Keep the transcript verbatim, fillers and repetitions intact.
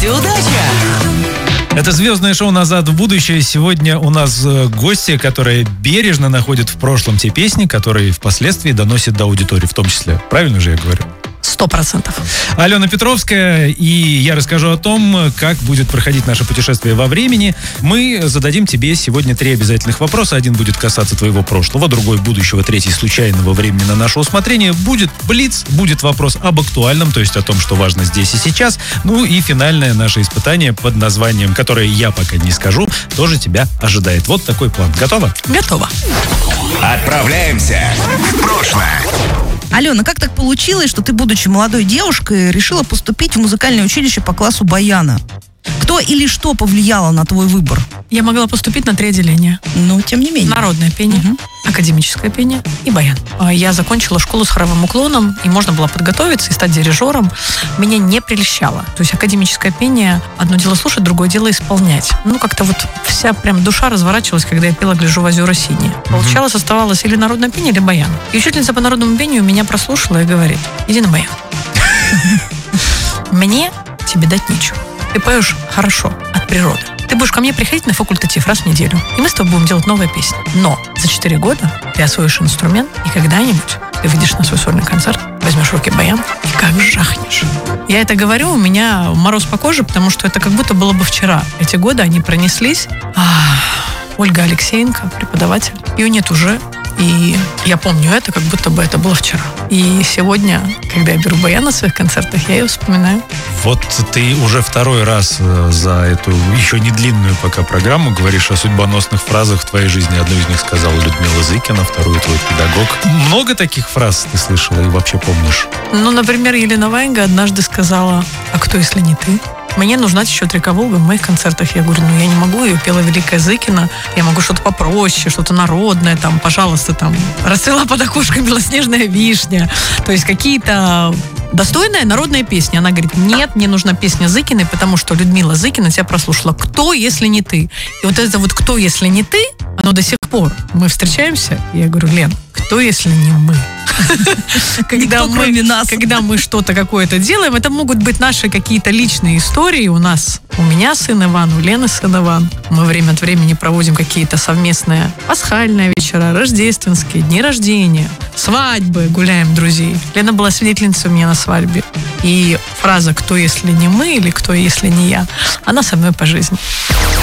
Передача! Это звездное шоу «Назад в будущее». Сегодня у нас гости, которые бережно находят в прошлом те песни, которые впоследствии доносят до аудитории, в том числе. Правильно же я говорю? Сто процентов. Алена Петровская, и я расскажу о том, как будет проходить наше путешествие во времени. Мы зададим тебе сегодня три обязательных вопроса. Один будет касаться твоего прошлого, другой будущего, третий случайного времени на наше усмотрение. Будет блиц, будет вопрос об актуальном, то есть о том, что важно здесь и сейчас. Ну и финальное наше испытание под названием, которое я пока не скажу, тоже тебя ожидает. Вот такой план. Готово? Готово. Отправляемся в прошлое. Алена, как так получилось, что ты, будучи молодой девушкой, решила поступить в музыкальное училище по классу баяна? Кто или что повлияло на твой выбор? Я могла поступить на три отделения. Ну, тем не менее. Народное пение, Угу. академическое пение и баян. Я закончила школу с хоровым уклоном, и можно было подготовиться и стать дирижером. Меня не прельщало. То есть академическое пение, одно дело слушать, другое дело исполнять. Ну, как-то вот вся прям душа разворачивалась, когда я пела «Гляжу в озера синие». Получалось, оставалось или народное пение, или баян. И учительница по народному пению меня прослушала и говорит: иди на баян. Мне тебе дать нечего. Ты поешь хорошо, от природы. Ты будешь ко мне приходить на факультатив раз в неделю, и мы с тобой будем делать новые песни. Но за четыре года ты освоишь инструмент, и когда-нибудь ты выйдешь на свой сольный концерт, возьмешь в руки баян и как жахнешь. Я это говорю, у меня мороз по коже, потому что это как будто было бы вчера. Эти годы, они пронеслись. А, Ольга Алексеенко, преподаватель, ее нет уже. И я помню это, как будто бы это было вчера. И сегодня, когда я беру баян на своих концертах, я ее вспоминаю. Вот ты уже второй раз за эту еще не длинную пока программу говоришь о судьбоносных фразах в твоей жизни. Одну из них сказала Людмила Зыкина, вторую твой педагог. Много таких фраз ты слышала и вообще помнишь? Ну, например, Елена Ваенга однажды сказала: а кто, если не ты? Мне нужна еще Волга в моих концертах. Я говорю, ну я не могу, ее пела Великая Зыкина. Я могу что-то попроще, что-то народное, там, пожалуйста, там, расцвела под окошком белоснежная вишня. То есть какие-то достойная народная песня. Она говорит: нет, мне нужна песня Зыкиной, потому что Людмила Зыкина тебя прослушала. Кто, если не ты? И вот это вот «кто, если не ты», оно до сих пор. Мы встречаемся, и я говорю: Лен, кто, если не мы? Когда мы, кроме нас. Когда мы что-то какое-то делаем, это могут быть наши какие-то личные истории. У нас, у меня сын Иван, у Лены сын Иван. Мы время от времени проводим какие-то совместные пасхальные вечера, рождественские, дни рождения, свадьбы, гуляем друзей. Лена была свидетельницей у меня на свадьбе. И фраза «кто, если не мы» или «кто, если не я», она со мной по жизни.